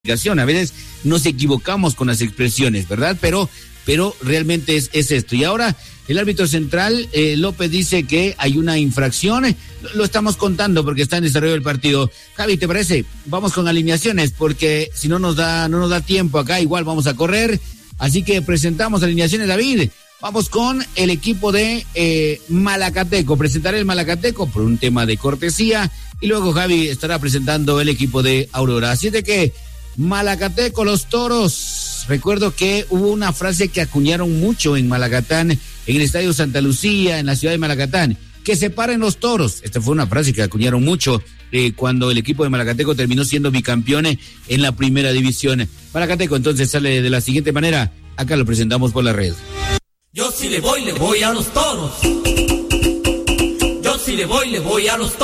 A veces nos equivocamos con las expresiones, ¿verdad? Pero realmente es esto. Y ahora el árbitro central, López, dice que hay una infracción. Lo estamos contando porque está en desarrollo del partido. Javi, ¿te parece? Vamos con alineaciones porque si no nos da tiempo acá, igual vamos a correr. Así que presentamos alineaciones, David. Vamos con el equipo de Malacateco. Presentaré el Malacateco por un tema de cortesía. Y luego Javi estará presentando el equipo de Aurora. Así de que Malacateco, los toros. Recuerdo que hubo una frase que acuñaron mucho en Malacatán, en el Estadio Santa Lucía, en la ciudad de Malacatán. Que se paren los toros. Esta fue una frase que acuñaron mucho cuando el equipo de Malacateco terminó siendo bicampeón en la primera división. Malacateco entonces sale de la siguiente manera. Acá lo presentamos por la red. Yo si le voy a los toros. Yo si le voy a los toros.